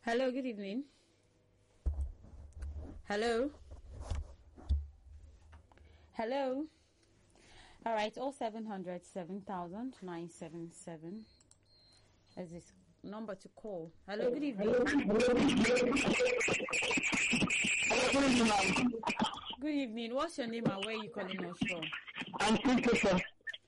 Hello, good evening. Hello. Hello. All right, 0700 7000 977 is this number to call. Hello, good evening. Good evening. What's your name and where are you calling us from? I'm Christopher.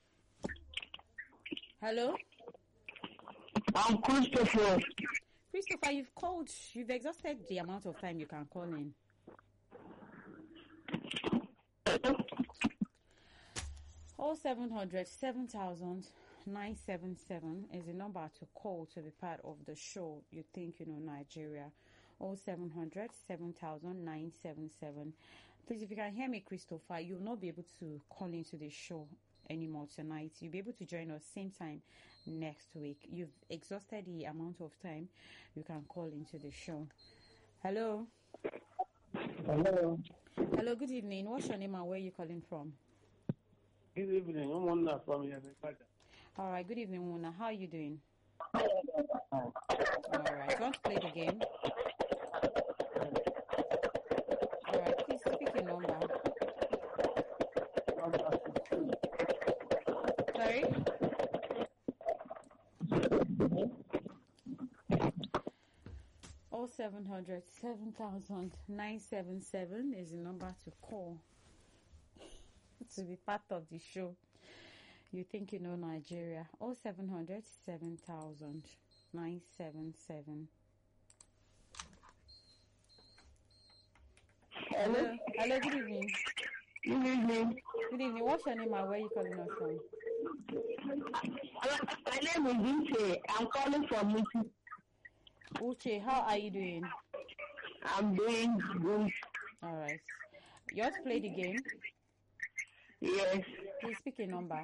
Hello? I'm Christopher. Christopher, you've exhausted the amount of time you can call in. Oh, 0700 7000 977 is the number to call to be part of the show. You think you know Nigeria. 0700 7000 977. Please, if you can hear me, Christopher, you'll not be able to call into the show anymore tonight. You'll be able to join us same time next week. You've exhausted the amount of time you can call into the show. Hello. Hello. Hello, good evening. What's your name and where are you calling from? Good evening. I'm Muna from Yamikada. All right, good evening, Muna. How are you doing? All right, you want to play the game? All right, please speak your number. Sorry? Oh, 0700 7000 977 is the number to call to be part of the show. You think you know Nigeria. 0700 7000 977. Hello. Hello, good evening. Good evening. Good evening. What's your name and where are you calling us from? My name is Uche. I'm calling from Muti. Uche, how are you doing? I'm doing good. All right. You want to play the game? Yes. Please speak a number.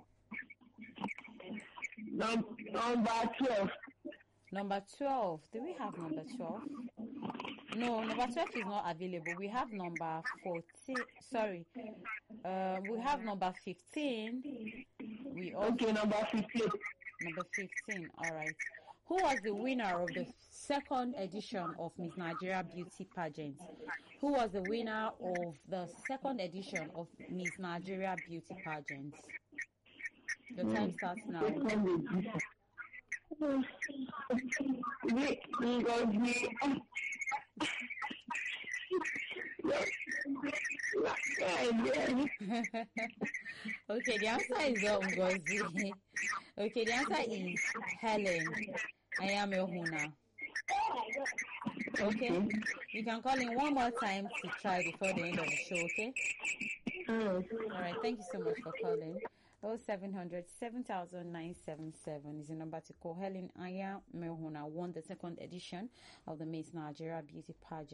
Number 12. Number 12. Do we have number 12? No, number 12 is not available. We have number 14. Sorry. We have number 15. Okay, number 15. Number 15. All right. Who was the winner of the second edition of Miss Nigeria Beauty Pageant? Who was the winner of the second edition of Miss Nigeria Beauty Pageant? The time starts now. Okay, the answer is Ngozi. Okay, the answer is Helen Ayameohuna. Okay, you can call in one more time to try before the end of the show, okay? All right, thank you so much for calling. 0700 7000 977 is the number to call. Helen Ayameohuna won the second edition of the Miss Nigeria Beauty Pageant.